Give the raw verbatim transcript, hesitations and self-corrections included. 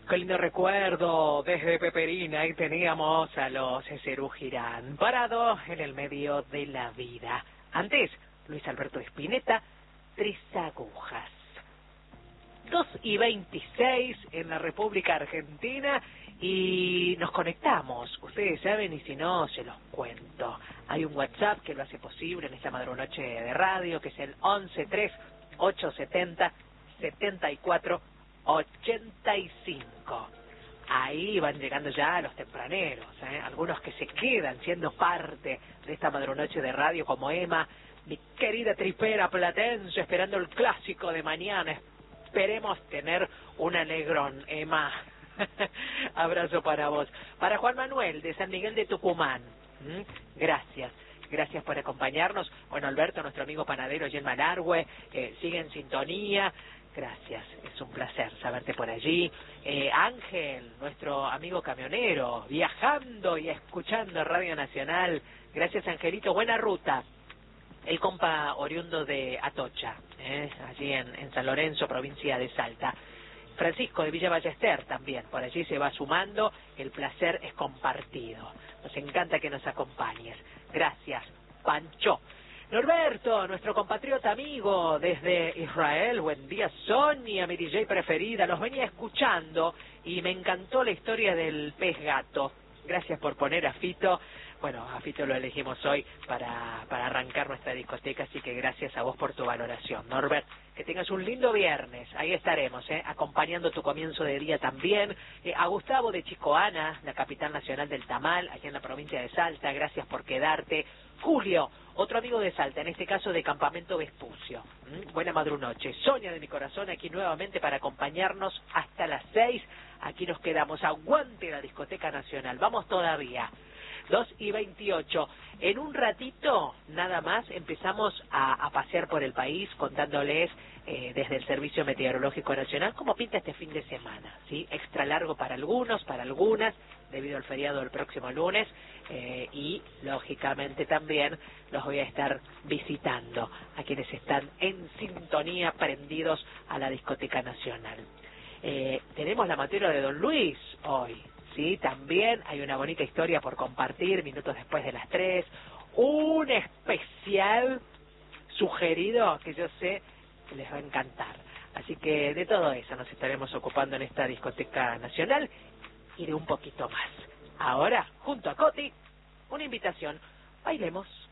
Qué lindo recuerdo, desde Peperina, ahí teníamos a los Cerú Girán, parados en el medio de la vida. Antes, Luis Alberto Spinetta, Tres Agujas. dos y veintiséis en la República Argentina y nos conectamos. Ustedes saben, y si no, se los cuento. Hay un WhatsApp que lo hace posible en esta madrunoche de radio, que es el once tres ocho setenta setenta y cuatro ochenta y cinco. Ahí van llegando ya los tempraneros, ¿eh? Algunos que se quedan siendo parte de esta madrunoche de radio, como Emma, mi querida tripera platense, esperando el clásico de mañana. Esperemos tener un alegrón, Emma. Abrazo para vos. Para Juan Manuel, de San Miguel de Tucumán. ¿Mm? Gracias. Gracias por acompañarnos. Bueno, Alberto, nuestro amigo panadero Yelma Largue, eh, sigue en sintonía. Gracias, es un placer saberte por allí. Eh, Ángel, nuestro amigo camionero, viajando y escuchando Radio Nacional. Gracias, Angelito. Buena ruta. El compa oriundo de Atocha, ¿eh? allí en, en San Lorenzo, provincia de Salta. Francisco de Villa Ballester también, por allí se va sumando. El placer es compartido. Nos encanta que nos acompañes. Gracias, Pancho. Norberto, nuestro compatriota amigo desde Israel. Buen día, Sonia, mi D J preferida. Los venía escuchando y me encantó la historia del pez gato. Gracias por poner a Fito. Bueno, a Fito lo elegimos hoy para, para arrancar nuestra discoteca, así que gracias a vos por tu valoración. Norbert, que tengas un lindo viernes. Ahí estaremos, ¿eh? acompañando tu comienzo de día también. Eh, a Gustavo de Chicoana, la capital nacional del tamal, aquí en la provincia de Salta. Gracias por quedarte. Julio, otro amigo de Salta, en este caso de Campamento Vespucio. ¿Mm? Buena madrunoche. Sonia de mi corazón, aquí nuevamente para acompañarnos hasta las seis. Aquí nos quedamos. Aguante la discoteca nacional. Vamos todavía. dos y veintiocho. En un ratito, nada más, empezamos a, a pasear por el país contándoles eh, desde el Servicio Meteorológico Nacional cómo pinta este fin de semana, ¿sí? Extra largo para algunos, para algunas, debido al feriado del próximo lunes, eh, y lógicamente también los voy a estar visitando a quienes están en sintonía, prendidos a la discoteca nacional. Eh, tenemos la materia de Don Luis hoy. Sí, también hay una bonita historia por compartir minutos después de las tres. Un especial sugerido que yo sé que les va a encantar. Así que de todo eso nos estaremos ocupando en esta discoteca nacional y de un poquito más. Ahora, junto a Coti, una invitación. Bailemos.